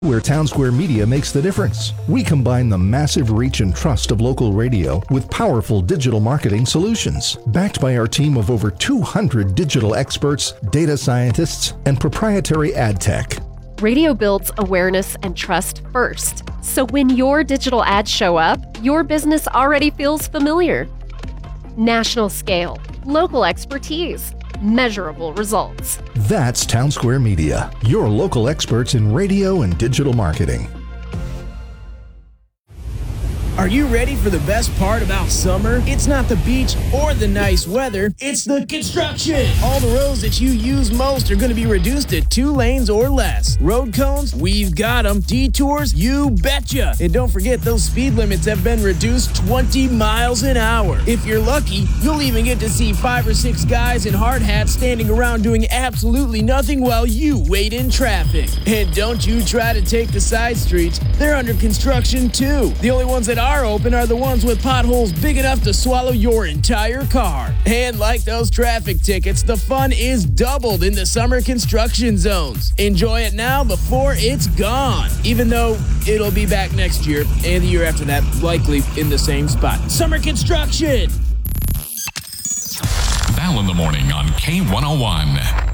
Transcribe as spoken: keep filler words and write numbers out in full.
Where Town Square Media makes the difference. We combine the massive reach and trust of local radio with powerful digital marketing solutions. Backed by our team of over two hundred digital experts, data scientists, and proprietary ad tech. Radio builds awareness and trust first. So when your digital ads show up, your business already feels familiar. National scale, local expertise, measurable results. That's Town Square Media, your local experts in radio and digital marketing. Are you ready for the best part about summer? It's not the beach or the nice weather, it's the construction. All the roads that you use most are going to be reduced to two lanes or less. Road cones, we've got them. Detours, you betcha. And don't forget, those speed limits have been reduced twenty miles an hour. If you're lucky, you'll even get to see five or six guys in hard hats standing around doing absolutely nothing while you wait in traffic. And don't you try to take the side streets. They're under construction too. The only ones that are open are the ones with potholes big enough to swallow your entire car. And like those traffic tickets, the fun is doubled in the summer construction zones. Enjoy it now before it's gone, even though it'll be back next year and the year after that, likely in the same spot. Summer construction! Val in the morning on K one oh one.